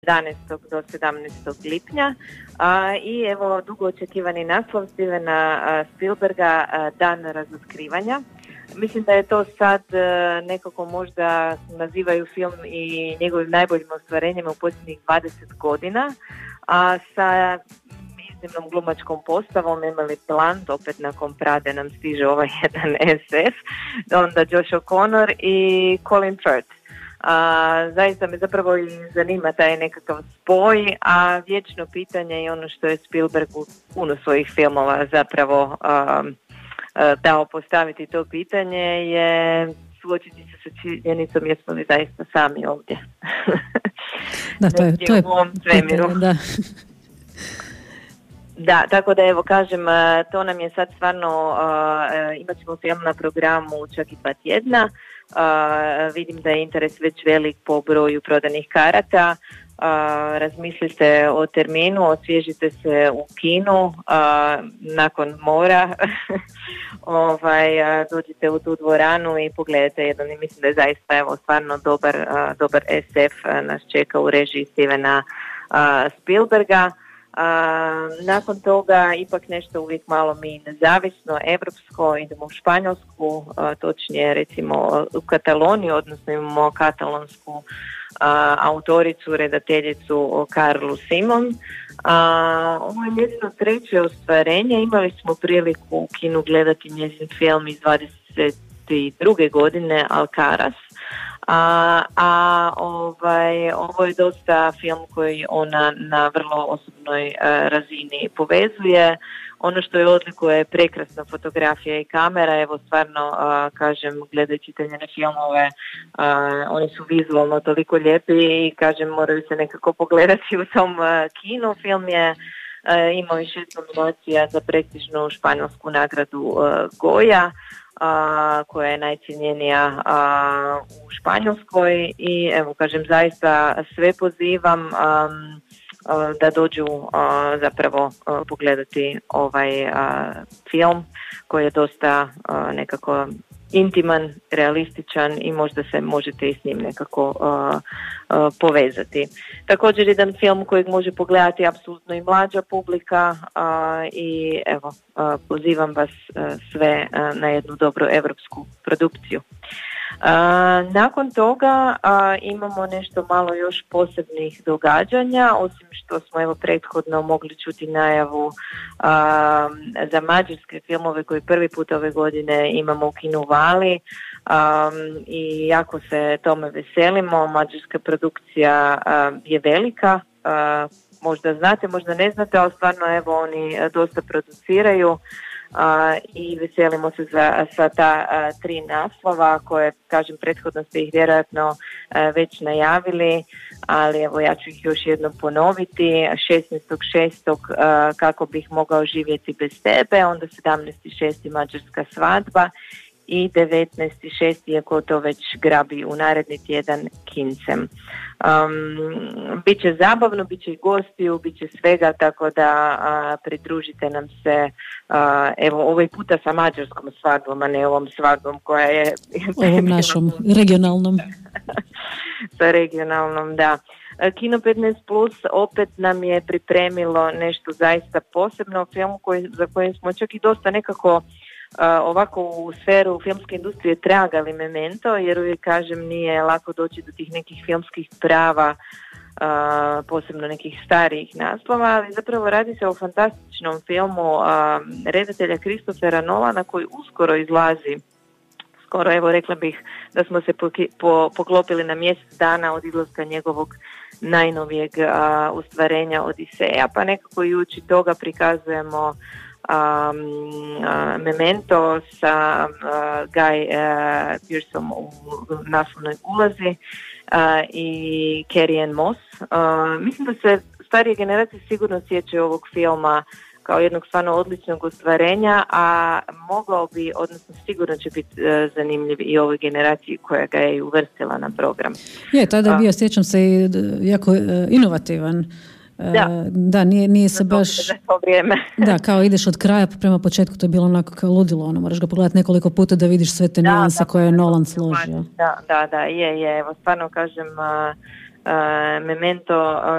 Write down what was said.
11. do 17. lipnja i evo dugo očekivani naslov Stevena Spielberga, Dan razotkrivanja. Mislim da je to sad nekako možda nazivaju film i njegovim najboljim ostvarenjima u posljednjih 20 godina, a sa iznimnom glumačkom postavom Emily Blunt, opet nakon Prade nam stiže ovaj jedan SF, onda Josh O'Connor i Colin Firth. Zaista me zapravo i zanima taj nekakav spoj, a vječno pitanje je ono što je Spielberg u puno svojih filmova zapravo dao postaviti to pitanje, je suočiti se sa činjenicom jesmo li zaista sami ovdje. Da, to je u ovom svemiru. Da. Da, tako da evo kažem, to nam je sad stvarno, imat ćemo film na programu čak i 2 tjedna. Vidim da je interes već velik po broju prodanih karata. Razmislite o terminu, osvježite se u kinu nakon mora. Dođite u tu dvoranu i pogledajte jedan, i mislim da je zaista evo stvarno dobar SF nas čeka u režiji Stevena Spielberga. Nakon toga ipak nešto uvijek malo mi nezavisno, evropsko, idemo u Španjolsku, točnije recimo u Kataloniju, odnosno imamo katalonsku autoricu, redateljicu Carlu Simon. Ovo je njezino 3. ostvarenje, imali smo priliku u kinu gledati njezin film iz 22. godine Alcaraz. Ovo je dosta film koji ona na vrlo osobnoj razini povezuje. Ono što je odlikuje je prekrasna fotografija i kamera. Evo stvarno kažem, gledajući te njene filmove, oni su vizualno toliko lijepi i kažem moraju se nekako pogledati u tom kinu. Film je imao i 6 nominacija za prestižnu španjolsku nagradu Goya, koja je najcjenjenija u Španjolskoj, i evo kažem zaista sve pozivam da dođu zapravo pogledati ovaj film koji je dosta nekako intiman, realističan i možda se možete i s njim nekako povezati. Također jedan film kojeg može pogledati apsolutno i mlađa publika i evo pozivam vas sve na jednu dobru europsku produkciju. Nakon toga imamo nešto malo još posebnih događanja, osim što smo evo prethodno mogli čuti najavu za mađarske filmove koji prvi put ove godine imamo u kinu Vali, i jako se tome veselimo. Mađarska produkcija je velika, možda znate, možda ne znate, ali stvarno evo oni dosta produciraju. I veselimo se za ta 3 naslova koje, kažem, prethodno ste ih vjerojatno već najavili, ali evo ja ću ih još jednom ponoviti. 16.6. Kako bih mogao živjeti bez tebe, onda 17.6. Mađarska svadba i 19.6. iako to već grabi u naredni tjedan Kincem. Biće zabavno, biće i gostiju, biće svega, tako da pridružite nam se evo ovaj puta sa mađarskom svadbom, a ne ovom svadbom koja je ovom našom regionalnom. Sa regionalnom, da. Kino 15 Plus opet nam je pripremilo nešto zaista posebno, film za koji smo čak i dosta nekako ovako u sferu filmske industrije tragali Memento, jer uvijek kažem nije lako doći do tih nekih filmskih prava, posebno nekih starijih naslova, ali zapravo radi se o fantastičnom filmu redatelja Christophera Nolana koji uskoro izlazi. Skoro, evo rekla bih da smo se poklopili na mjesec dana od izlaska njegovog najnovijeg ostvarenja Odiseja, pa nekako i uči toga prikazujemo Memento sa Guy Pearceom u naslovnoj ulozi i Carrie Ann Moss. Mislim da se starije generacije sigurno sjećaju ovog filma kao jednog stvarno odličnog ostvarenja, a mogao bi, odnosno sigurno će biti zanimljiv i ovoj generaciji koja ga je uvrstila na program. Je, tada je bio, sjećam se, i jako inovativan. Da, nije se baš za to vrijeme. Da, kao ideš od kraja prema početku, to je bilo onako kao ludilo, moraš ga pogledati nekoliko puta da vidiš sve te nijanse koje je Nolan složio. Da, je, evo stvarno kažem, Memento